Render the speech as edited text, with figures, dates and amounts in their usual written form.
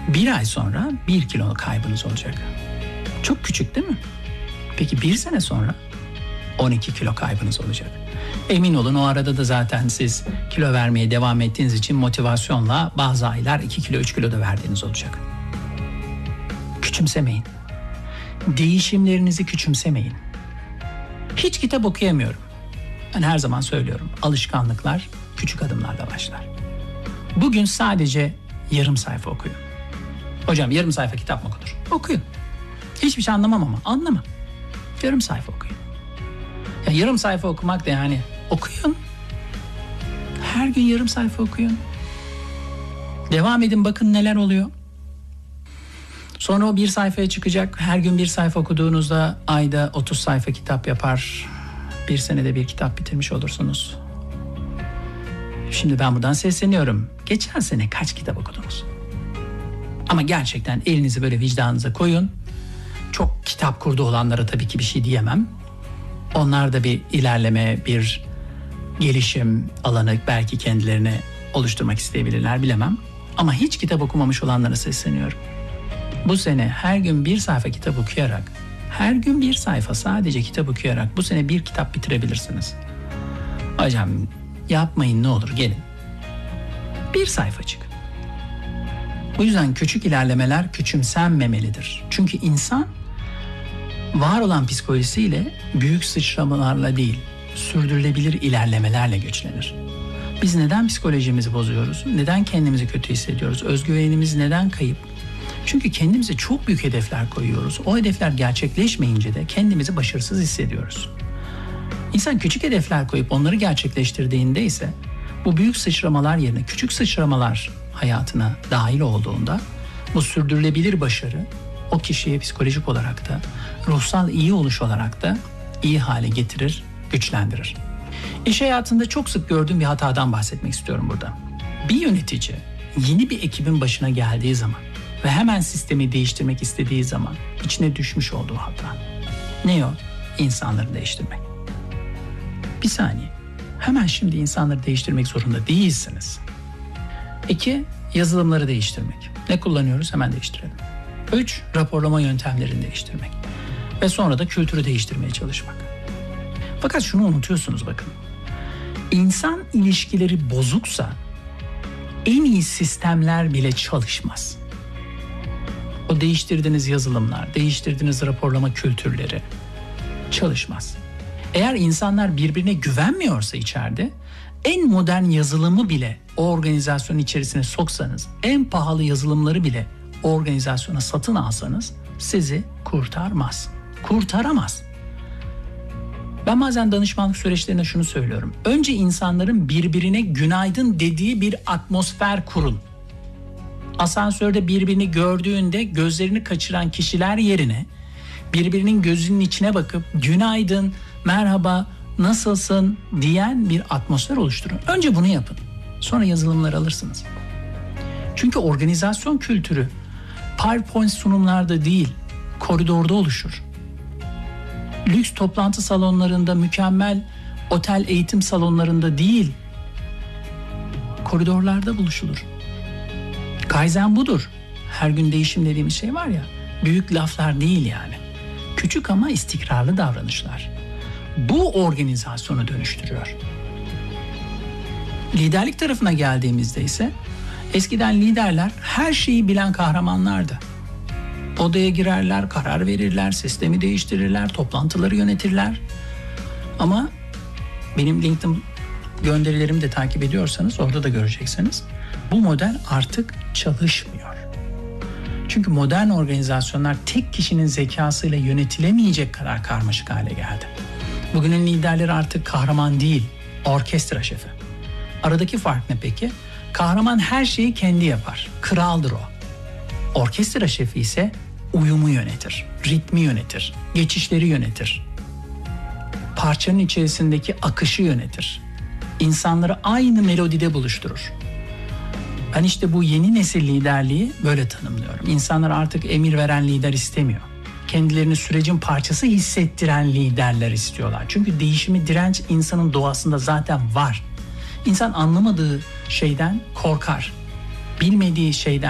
Bir ay sonra 1 kilo kaybınız olacak. Çok küçük değil mi? Peki 1 sene sonra 12 kilo kaybınız olacak. Emin olun o arada da zaten siz kilo vermeye devam ettiğiniz için motivasyonla bazı aylar 2 kilo 3 kilo da verdiğiniz olacak. Küçümsemeyin. Değişimlerinizi küçümsemeyin. Hiç kitap okuyamıyorum. Ben her zaman söylüyorum. Alışkanlıklar küçük adımlarla başlar. Bugün sadece yarım sayfa okuyun. Hocam yarım sayfa kitap mı okunur? Okuyun. Hiçbir şey anlamam ama anlama. Yarım sayfa okuyun. Ya yarım sayfa okumak da yani okuyun. Her gün yarım sayfa okuyun. Devam edin, bakın neler oluyor. Sonra o 1 sayfaya çıkacak. Her gün 1 sayfa okuduğunuzda ayda 30 sayfa kitap yapar. 1 senede 1 kitap bitirmiş olursunuz. Şimdi ben buradan sesleniyorum. Geçen sene kaç kitap okudunuz? Ama gerçekten elinizi böyle vicdanınıza koyun. Çok kitap kurdu olanlara tabii ki bir şey diyemem. Onlar da bir ilerleme, bir gelişim alanı belki kendilerine oluşturmak isteyebilirler, bilemem. Ama hiç kitap okumamış olanlara sesleniyorum. Bu sene her gün 1 sayfa kitap okuyarak, her gün 1 sayfa sadece kitap okuyarak bu sene 1 kitap bitirebilirsiniz. Hocam yapmayın ne olur, gelin. 1 sayfacık. Bu yüzden küçük ilerlemeler küçümsenmemelidir. Çünkü insan var olan psikolojisiyle büyük sıçramalarla değil, sürdürülebilir ilerlemelerle güçlenir. Biz neden psikolojimizi bozuyoruz? Neden kendimizi kötü hissediyoruz? Özgüvenimiz neden kayıp? Çünkü kendimize çok büyük hedefler koyuyoruz. O hedefler gerçekleşmeyince de kendimizi başarısız hissediyoruz. İnsan küçük hedefler koyup onları gerçekleştirdiğinde ise bu büyük sıçramalar yerine küçük sıçramalar hayatına dahil olduğunda bu sürdürülebilir başarı o kişiyi psikolojik olarak da ruhsal iyi oluş olarak da iyi hale getirir, güçlendirir. İş hayatında çok sık gördüğüm bir hatadan bahsetmek istiyorum burada. Bir yönetici yeni bir ekibin başına geldiği zaman ve hemen sistemi değiştirmek istediği zaman içine düşmüş olduğu hata. Ne o? İnsanları değiştirmek. Bir saniye. Hemen şimdi insanları değiştirmek zorunda değilsiniz. 2. Yazılımları değiştirmek. Ne kullanıyoruz? Hemen değiştirelim. 3. Raporlama yöntemlerini değiştirmek. Ve sonra da kültürü değiştirmeye çalışmak. Fakat şunu unutuyorsunuz bakın. İnsan ilişkileri bozuksa en iyi sistemler bile çalışmaz. O değiştirdiğiniz yazılımlar, değiştirdiğiniz raporlama kültürleri çalışmaz. Eğer insanlar birbirine güvenmiyorsa içeride en modern yazılımı bile o organizasyonun içerisine soksanız, en pahalı yazılımları bile o organizasyona satın alsanız sizi kurtarmaz. Kurtaramaz. Ben bazen danışmanlık süreçlerinde şunu söylüyorum. Önce insanların birbirine günaydın dediği bir atmosfer kurun. Asansörde birbirini gördüğünde gözlerini kaçıran kişiler yerine birbirinin gözünün içine bakıp günaydın, merhaba, nasılsın diyen bir atmosfer oluşturun. Önce bunu yapın. Sonra yazılımları alırsınız. Çünkü organizasyon kültürü PowerPoint sunumlarda değil, koridorda oluşur. Lüks toplantı salonlarında, mükemmel otel eğitim salonlarında değil, koridorlarda buluşulur. Kaizen budur. Her gün değişim dediğimiz şey var ya, büyük laflar değil yani. Küçük ama istikrarlı davranışlar. Bu organizasyonu dönüştürüyor. Liderlik tarafına geldiğimizde ise eskiden liderler her şeyi bilen kahramanlardı. Odaya girerler, karar verirler, sistemi değiştirirler, toplantıları yönetirler. Ama benim LinkedIn gönderilerimi de takip ediyorsanız orada da göreceksiniz. Bu model artık çalışmıyor. Çünkü modern organizasyonlar tek kişinin zekasıyla yönetilemeyecek kadar karmaşık hale geldi. Bugünün liderleri artık kahraman değil, orkestra şefi. Aradaki fark ne peki? Kahraman her şeyi kendi yapar. Kraldır o. Orkestra şefi ise uyumu yönetir, ritmi yönetir, geçişleri yönetir. Parçanın içerisindeki akışı yönetir. İnsanları aynı melodide buluşturur. Ben işte bu yeni nesil liderliği böyle tanımlıyorum. İnsanlar artık emir veren lider istemiyor. Kendilerini sürecin parçası hissettiren liderler istiyorlar. Çünkü değişimi, direnç insanın doğasında zaten var. İnsan anlamadığı şeyden korkar. Bilmediği şeyden